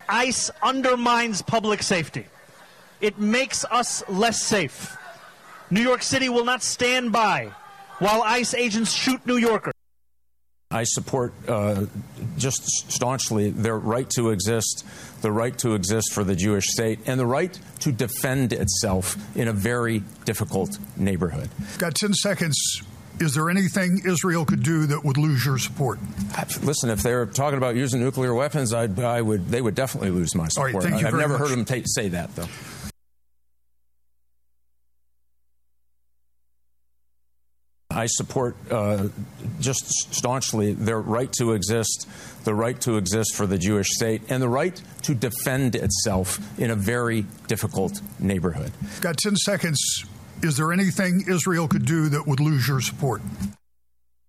ICE undermines public safety. It makes us less safe. New York City will not stand by while ICE agents shoot New Yorkers. I support just staunchly their right to exist, the right to exist for the Jewish state, and the right to defend itself in a very difficult neighborhood. Got 10 seconds. Is there anything Israel could do that would lose your support? Listen, if they're talking about using nuclear weapons, they would definitely lose my support. All right, thank you I've very never much. heard them say that, though. I support just staunchly their right to exist, the right to exist for the Jewish state, and the right to defend itself in a very difficult neighborhood. Got 10 seconds. Is there anything Israel could do that would lose your support?